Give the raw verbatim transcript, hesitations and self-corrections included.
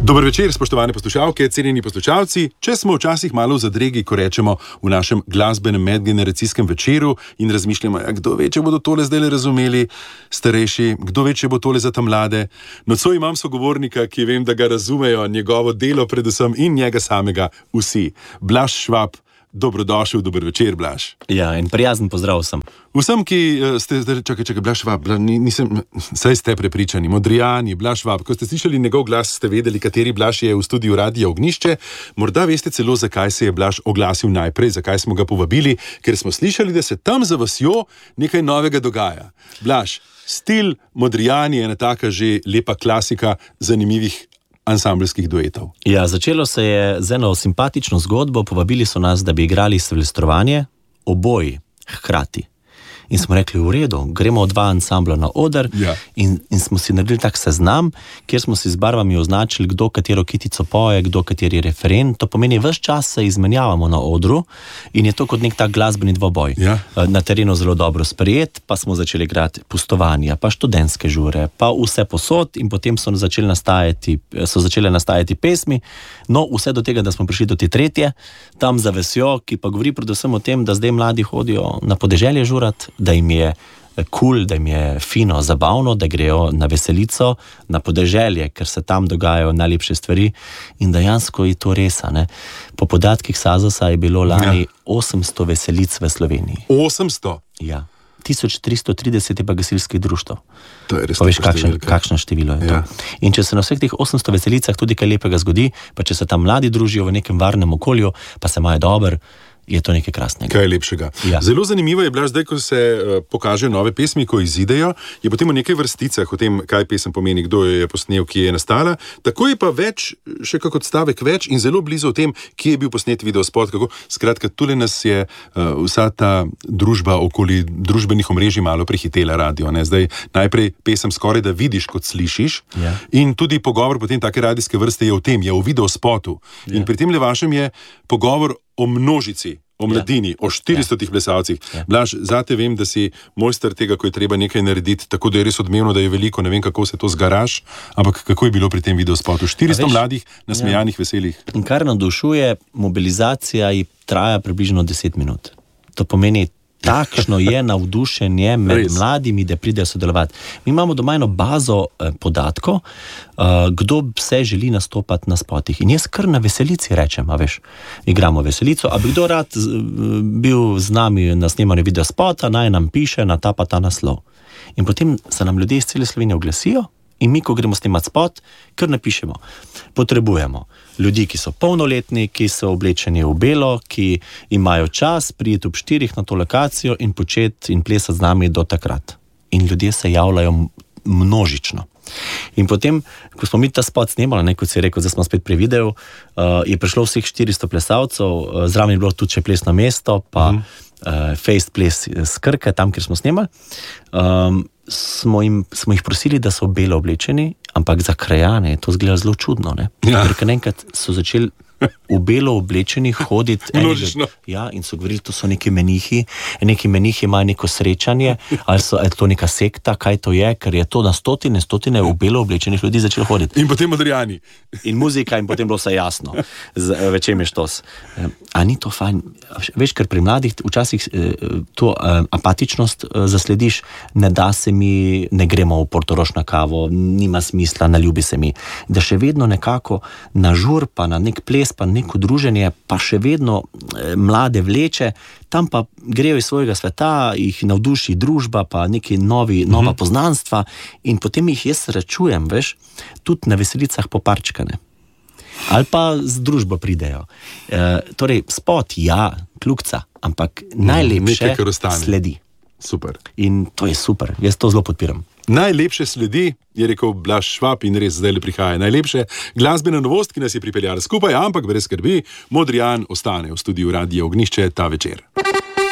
Dober večer, spoštovane poslušalke, cenjeni poslušalci. Če smo včasih malo v zadregi, ko rečemo v našem glasbenem medgeneracijskem večeru in razmišljamo, ja, kdo ve, če bodo tole zdaj razumeli starejši, kdo ve, če bo tole za ta mlade. Nocoj imam sogovornika, ki vem, da ga razumejo, njegovo delo predvsem in njega samega vsi. Blaž Švab, dobrodošel, dober večer, Blaž. Ja, in prijazen pozdrav vsem. Vsem, ki ste, čakaj, čakaj, Blaž Švab, Bla, nisem, saj ste prepričani, Modrijani, Blaž Švab, ko ste slišali njegov glas, ste vedeli, kateri Blaž je v studiu Radia Ognjišče, morda veste celo, zakaj se je Blaž oglasil najprej, zakaj smo ga povabili, ker smo slišali, da se tam za vasjo nekaj novega dogaja. Blaž, stil Modrijani je ena taka že lepa klasika zanimivih ansambelskih duetov. Ja, začelo se je z eno simpatično zgodbo, povabili so nas, da bi igrali silvestrovanje, oboji hkrati. In smo rekli, v redu, gremo dva ansambla na oder, ja. in, in smo si naredili tak seznam, kjer smo si z barvami označili, kdo katero kitico poje, kdo kateri referen. To pomeni, ves čas se izmenjavamo na odru in je to kot nek tak glasbeni dvoboj. Ja. Na terenu zelo dobro sprejet, pa smo začeli igrati pustovanja, pa študentske žure, pa vse posod in potem so začeli nastajati, so začele nastajati pesmi. No, vse do tega, da smo prišli do te tretje, tam za vesjo, ki pa govori predvsem o tem, da zdaj mladi hodijo na podeželje žurat, da jim je kul, da jim je fino, zabavno, da grejo na veselico, na podeželje, ker se tam dogajajo najlepše stvari in dejansko je to res. Ne? Po podatkih Sazosa je bilo lani ja. osemsto veselic v Sloveniji. osemsto? Ja. tisoč tristo trideset je pa gasilskih društev. To je res. Pa veš, kakšen, kakšno število je ja. to. In če se na vseh teh osemsto veselicah tudi kaj lepega zgodi, pa če se tam mladi družijo v nekem varnem okolju, pa se imajo dobro, je to nekaj krasnega. Kaj je lepšega. Ja. Zelo zanimivo je, Blaž, zdaj, ko se uh, pokažejo nove pesmi, ko izidejo, je potem v nekaj vrsticah o tem, kaj pesem pomeni, kdo jo je posnel, ki je nastala. Tako je pa več, še kako odstavek več in zelo blizu o tem, kje je bil posnet videospot. Kako, skratka, tule nas je uh, vsa ta družba okoli družbenih omrežij malo prehitela radio. Ne? Zdaj najprej pesem skoraj da vidiš, kot slišiš. Ja. In tudi pogovor potem take radijske vrste je o tem, je v videospotu. Ja. In pri tem le vašem je pogovor o množici, o mladini, ja. o štiristotih ja. plesalcih. Ja. Blaž, zate vem, da si mojster tega, ko je treba nekaj narediti, tako da je res odmevno, da je veliko, ne vem, kako se to zgaraš, ampak kako je bilo pri tem videospotu? štiristo mladih, nasmejanih, ja. veselih. In kar navdušuje, mobilizacija traja približno deset minut. To pomeni, takšno je navdušenje med Res. mladimi, da pridejo sodelovati. Mi imamo doma eno bazo eh, podatkov, eh, kdo se želi nastopati na spotih. In jaz kar na veselici rečem, a veš, igramo veselico, a bi kdo rad z, bil z nami na snemanju videospota, naj nam piše na ta pa ta naslov. In potem se nam ljudje iz cele Slovenije oglasijo in mi, ko gremo snemati spot, kar napišemo. Potrebujemo ljudi, ki so polnoletni, ki so oblečeni v belo, ki imajo čas priti ob štirih na to lokacijo in početi in plesati z nami do takrat. In ljudje se javljajo množično. In potem, ko smo mi ta spot snemali, ne, kot si rekel, zdaj smo spet pri videu, uh, je prišlo vseh štiristo plesalcev, uh, zraven je bilo tudi še plesno mesto, pa mm. uh, face ples z Krke, tam, kjer smo snemali. Um, smo, jim, smo jih prosili, da so belo oblečeni, ampak za krajane je to izgledalo zelo čudno. Ne? Ja. Ker enkrat so začeli v belo oblečeni hoditi enega, ja, in so govorili, to so neki menihi, neki menihi imajo neko srečanje, ali so ali to neka sekta, kaj to je, ker je to na stotine, stotine v belo oblečenih ljudi začelo hoditi. In potem Modrijani. In muzika in potem bilo vse jasno, večem je štos. A ni to fajn? Veš, ker pri mladih včasih to apatičnost zaslediš, ne da se mi, ne gremo v Portorož na kavo, nima smisla, ne ljubi se mi. Da še vedno nekako na žur, pa na nek ples, pa neko druženje, pa še vedno eh, mlade vleče, tam pa grejo iz svojega sveta, jih navduši družba, pa neki novi, mm-hmm. nova poznanstva in potem jih jaz srečujem, veš, tudi na veselicah poparčkane. Ali pa z družbo pridejo. E, torej, spot, ja, kljukca, ampak najlepše mm, sledi. Super. In to je super, jaz to zelo podpiram. Najlepše sledi, je rekel Blaž Švab in res zdaj le prihaja. Najlepše glasbena novost, ki nas je pripeljala skupaj, ampak brez skrbi, Modrijan ostane v studiu Radia Ognjišče ta večer.